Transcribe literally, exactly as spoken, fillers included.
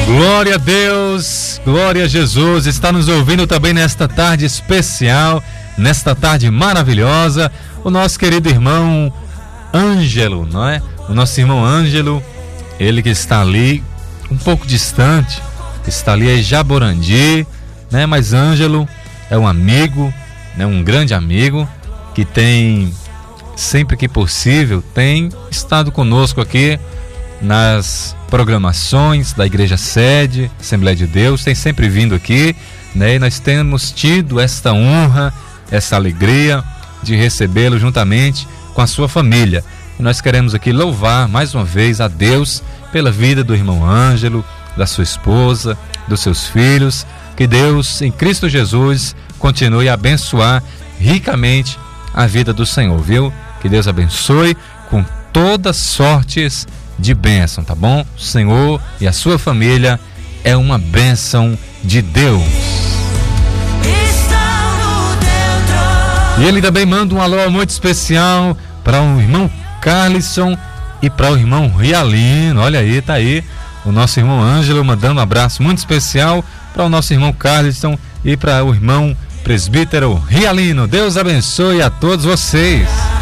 Glória a Deus, glória a Jesus, está nos ouvindo também nesta tarde especial, nesta tarde maravilhosa, o nosso querido irmão Ângelo, não é? O nosso irmão Ângelo, ele que está ali um pouco distante, está ali em Jaborandi, né? Mas Ângelo é um amigo, né? Um grande amigo que tem, sempre que possível, tem estado conosco aqui nas programações da Igreja Sede, Assembleia de Deus, tem sempre vindo aqui, né? E nós temos tido esta honra, essa alegria de recebê-lo juntamente com a sua família. E nós queremos aqui louvar mais uma vez a Deus pela vida do irmão Ângelo, da sua esposa, dos seus filhos. Que Deus, em Cristo Jesus, continue a abençoar ricamente a vida do Senhor, viu? Que Deus abençoe com todas sortes de bênção, tá bom? O Senhor e a sua família é uma bênção de Deus. E ele também manda um alô muito especial para o irmão Carlisson e para o irmão Rialino. Olha aí, tá aí o nosso irmão Ângelo mandando um abraço muito especial para o nosso irmão Carlisson e para o irmão presbítero Rialino. Deus abençoe a todos vocês.